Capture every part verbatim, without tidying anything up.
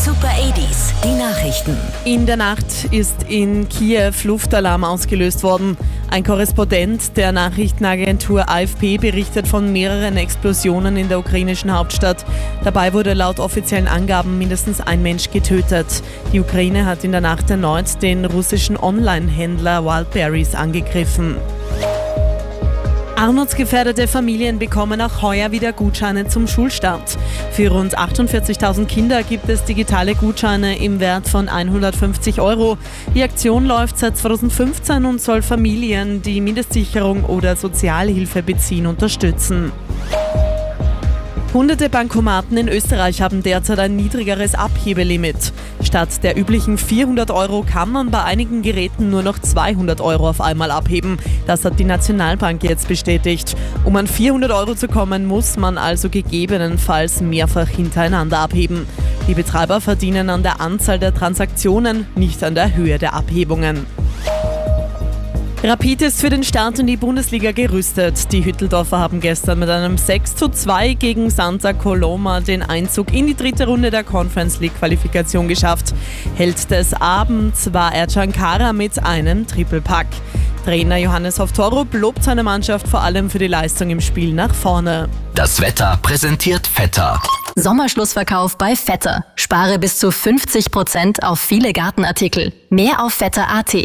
Super achtziger, die Nachrichten. In der Nacht ist in Kiew Luftalarm ausgelöst worden. Ein Korrespondent der Nachrichtenagentur A F P berichtet von mehreren Explosionen in der ukrainischen Hauptstadt. Dabei wurde laut offiziellen Angaben mindestens ein Mensch getötet. Die Ukraine hat in der Nacht erneut den russischen Online-Händler Wildberries angegriffen. Armutsgefährdete Familien bekommen auch heuer wieder Gutscheine zum Schulstart. Für rund achtundvierzigtausend Kinder gibt es digitale Gutscheine im Wert von hundertfünfzig Euro. Die Aktion läuft seit zweitausendfünfzehn und soll Familien, die Mindestsicherung oder Sozialhilfe beziehen, unterstützen. Hunderte Bankomaten in Österreich haben derzeit ein niedrigeres Abhebelimit. Statt der üblichen vierhundert Euro kann man bei einigen Geräten nur noch zweihundert Euro auf einmal abheben. Das hat die Nationalbank jetzt bestätigt. Um an vierhundert Euro zu kommen, muss man also gegebenenfalls mehrfach hintereinander abheben. Die Betreiber verdienen an der Anzahl der Transaktionen, nicht an der Höhe der Abhebungen. Rapid ist für den Start in die Bundesliga gerüstet. Die Hütteldorfer haben gestern mit einem sechs zu zwei gegen Santa Coloma den Einzug in die dritte Runde der Conference League Qualifikation geschafft. Held des Abends war Ercan Kara mit einem Triple-Pack. Trainer Johannes Hoftorup lobt seine Mannschaft vor allem für die Leistung im Spiel nach vorne. Das Wetter präsentiert Vetter. Sommerschlussverkauf bei Vetter. Spare bis zu fünfzig Prozent auf viele Gartenartikel. Mehr auf vetter punkt a t.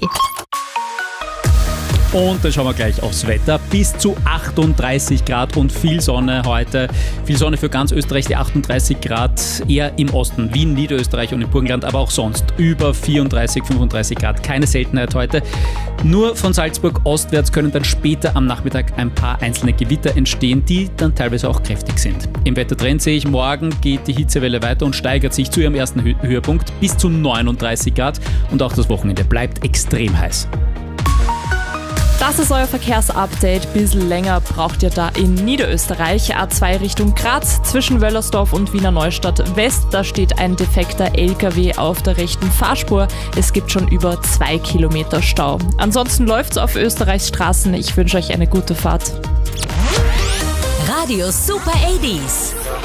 Und dann schauen wir gleich aufs Wetter. Bis zu achtunddreißig Grad und viel Sonne heute. Viel Sonne für ganz Österreich, die achtunddreißig Grad eher im Osten, Wien, Niederösterreich und im Burgenland, aber auch sonst über vierunddreißig, fünfunddreißig Grad. Keine Seltenheit heute. Nur von Salzburg ostwärts können dann später am Nachmittag ein paar einzelne Gewitter entstehen, die dann teilweise auch kräftig sind. Im Wettertrend sehe ich, morgen geht die Hitzewelle weiter und steigert sich zu ihrem ersten Hö- Höhepunkt bis zu neununddreißig Grad. Und auch das Wochenende bleibt extrem heiß. Das ist euer Verkehrsupdate. Bisschen länger braucht ihr da in Niederösterreich. A zwei Richtung Graz zwischen Wöllersdorf und Wiener Neustadt West. Da steht ein defekter L K W auf der rechten Fahrspur. Es gibt schon über zwei Kilometer Stau. Ansonsten läuft's auf Österreichs Straßen. Ich wünsche euch eine gute Fahrt. Radio Super achtziger.